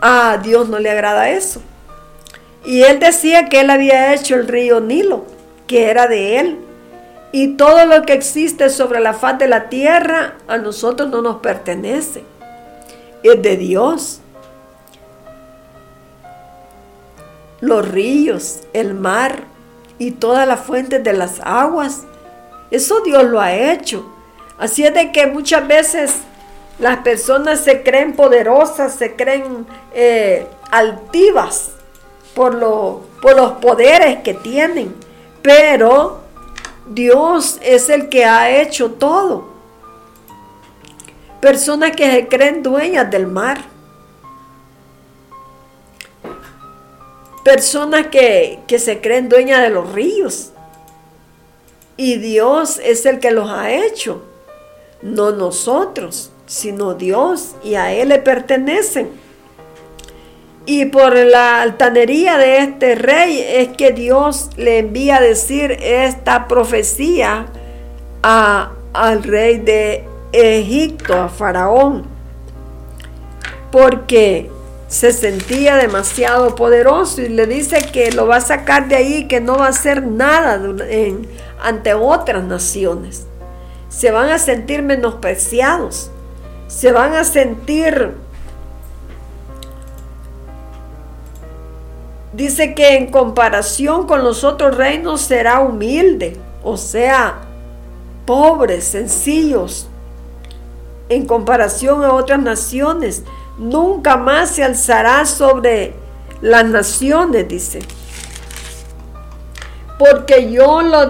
A Dios no le agrada eso. Y él decía que él había hecho el río Nilo, que era de él. Y todo lo que existe sobre la faz de la tierra a nosotros no nos pertenece. Es de Dios. Los ríos, el mar y todas las fuentes de las aguas, eso Dios lo ha hecho. Así es de que muchas veces las personas se creen poderosas, se creen altivas por los poderes que tienen, pero Dios es el que ha hecho todo. Personas que se creen dueñas del mar, personas que se creen dueñas de los ríos, y Dios es el que los ha hecho, no nosotros, sino Dios, y a Él le pertenecen. Y por la altanería de este rey es que Dios le envía a decir esta profecía al rey de Egipto, a Faraón, porque se sentía demasiado poderoso y le dice que lo va a sacar de ahí, que no va a hacer nada ante otras naciones. Se van a sentir menospreciados, se van a sentir, dice que en comparación con los otros reinos será humilde, o sea, pobres, sencillos, en comparación a otras naciones. Nunca más se alzará sobre las naciones, dice, porque yo lo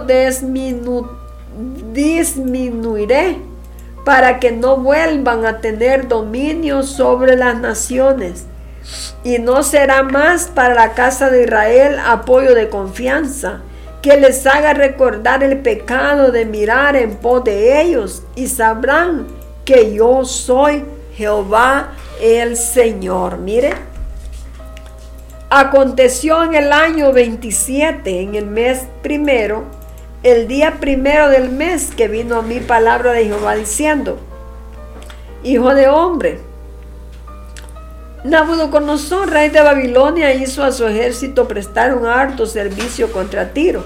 disminuiré para que no vuelvan a tener dominio sobre las naciones, y no será más para la casa de Israel apoyo de confianza, que les haga recordar el pecado de mirar en pos de ellos, y sabrán que yo soy Jehová el Señor. Mire, aconteció en el año 27, en el mes primero, el día primero del mes, que vino a mí palabra de Jehová diciendo: hijo de hombre, Nabucodonosor, rey de Babilonia, hizo a su ejército prestar un harto servicio contra Tiro.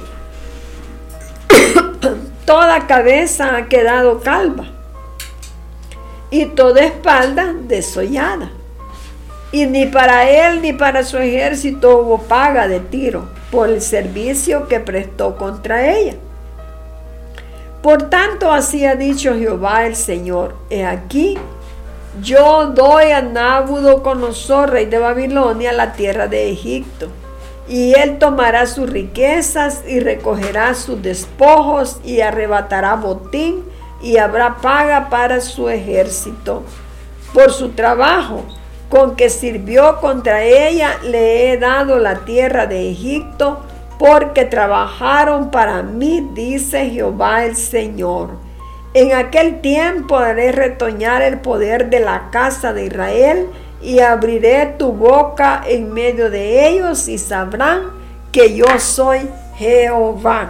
Toda cabeza ha quedado calva y toda espalda desollada, y ni para él ni para su ejército hubo paga de Tiro por el servicio que prestó contra ella. Por tanto, así ha dicho Jehová el Señor: he aquí, yo doy a Nabucodonosor, rey de Babilonia, la tierra de Egipto, y él tomará sus riquezas y recogerá sus despojos y arrebatará botín, y habrá paga para su ejército. Por su trabajo con que sirvió contra ella, le he dado la tierra de Egipto, porque trabajaron para mí, dice Jehová el Señor. En aquel tiempo haré retoñar el poder de la casa de Israel, y abriré tu boca en medio de ellos, y sabrán que yo soy Jehová.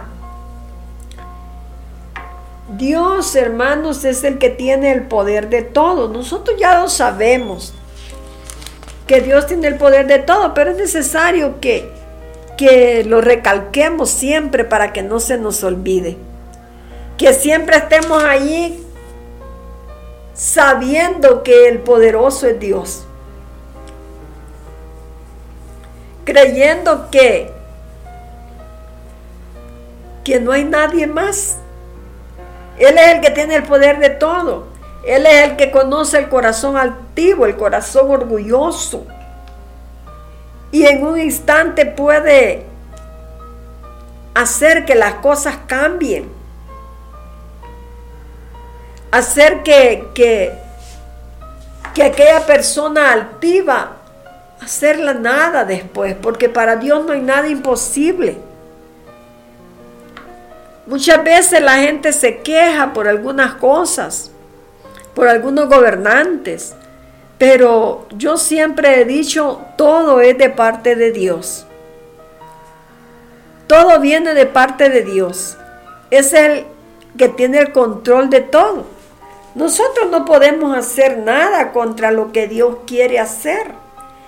Dios, hermanos, es el que tiene el poder de todo. Nosotros ya lo sabemos, que Dios tiene el poder de todo, pero es necesario que lo recalquemos siempre para que no se nos olvide. Que siempre estemos allí sabiendo que el poderoso es Dios. Creyendo que no hay nadie más. Él es el que tiene el poder de todo. Él es el que conoce el corazón altivo, el corazón orgulloso. Y en un instante puede hacer que las cosas cambien. Hacer que aquella persona altiva, hacerla nada después, porque para Dios no hay nada imposible. Muchas veces la gente se queja por algunas cosas, por algunos gobernantes, pero yo siempre he dicho, todo es de parte de Dios. Todo viene de parte de Dios. Es el que tiene el control de todo. Nosotros no podemos hacer nada contra lo que Dios quiere hacer.